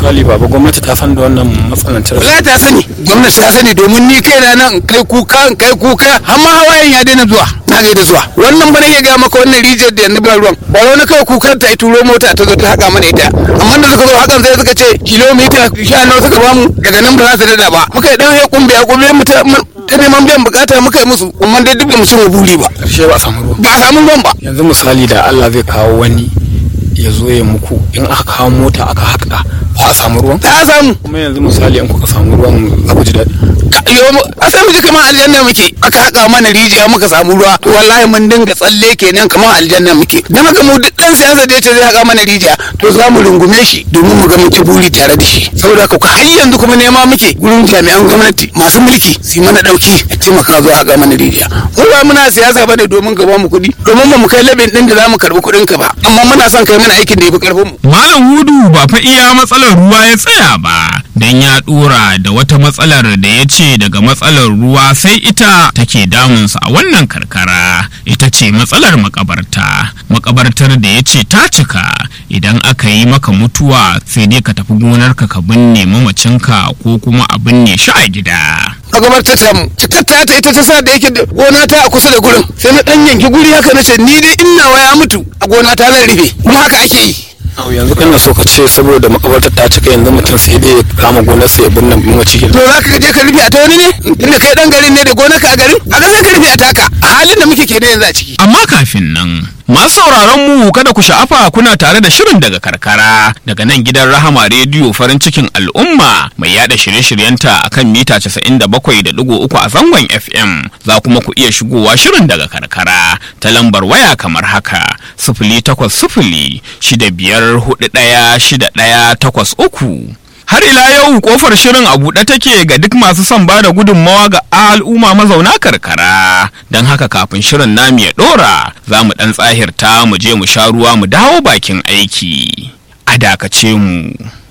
misali baba gwamnati ta san da wannan matsalancin wallahi ta sani, gwamnati ta sani, domin ni kaina nan kai kuka har ma hawayen ya daina zuwa, na gaida zuwa wannan ba nake ga maka wannan rijiyar da yanzu ba ruwan ba wani kai kukan ta turo mota ta zo ta haka mana ita, amma da suka zo hakan sai suka ce kilomita 19 suka bamu daga nan ba za su dada ba, muka yi dan ya kumbe mu ta neman biyan bukata muka yi musu, amma dai duk da musu buri ba, karshe ba a samu ruwan ba. Yanzu misali da Allah zai kawo wani ya zo ya muku, in aka kawo mota aka haƙa za a samu ruwan? Ta samu. Kuma yanzu misali in kuka samu ruwan za ku ji daɗi? A sai mu ji kamar aljanna muke, aka haƙa mana rijiya muka samu ruwa, to wallahi mun dinga tsalle kenan kamar aljanna muke. Dan haka mu duk ɗan siyasa da ya ce zai haƙa mana rijiya, to za mu rungume shi domin mu ga mun ci buri tare da shi. Saboda haka har yanzu kuma nema muke gurin jami'an gwamnati masu mulki su mana ɗauki a taimaka zuwa haƙa mana rijiya. Mu ba muna siyasa ba ne domin ka ba mu kuɗi, domin ba mu kai labin ɗin da za mu karɓi kuɗin ka ba, amma muna son kai mana aikin da ya fi ƙarfin mu. Malam Hudu ba fa iya matsalar ruwa ya tsaya ba, dan ya dora da wata matsalar da ya ce daga matsalar ruwa sai ita take damunsa a wannan karkara, ita ce matsalar makabartar da ya ce ta cika, idan aka yi maka mutuwa sai dai ka tafi gonarka ka binne mamacinka ko kuma a binne shi a gida. Makabartar ta mu cikatta ta ita ta sa da yake gona ta a kusa da gurin, sai na dan yanki guri haka nace ni dai in nawa ya mutu a gona ta zan rufe, kuma haka ake yi. Yanzu kana so ka ce saboda makabartar ta cika yanzu mutum sai dai ya kama gonar sa ya binne mamaci to za ka je ka rufe a ta wani ne, inda kai dan garin ne da gonar ka a garin, a ga sai ka rufe a taka, a halin da muke kenan yanzu a ciki. Amma kafin nan masu sauraron mu kada ku sha'afa, kuna tare da shirin daga karkara daga nan gidan Rahama rediyo farin cikin al'umma mai yada shirye-shiryenta akan mita 97.3 a zangon FM. Za kuma ku iya shigowa shirin daga karkara ta lambar waya kamar haka 0800-6541-6183. Har ila yau kofar shirin a buɗe take ga duk masu son ba da gudunmawa ga al'umma mazauna karkara. Don haka kafin shirin namu ya ɗora, za mu ɗan tsahirta mu je mu sha ruwa mu dawo bakin aiki. A dakace mu.